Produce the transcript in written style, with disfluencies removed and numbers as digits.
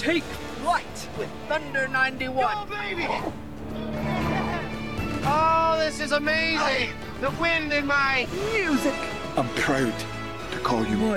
Take flight with Thunder 91. Go, baby! Oh, this is amazing! The wind in my... Music. I'm proud to call you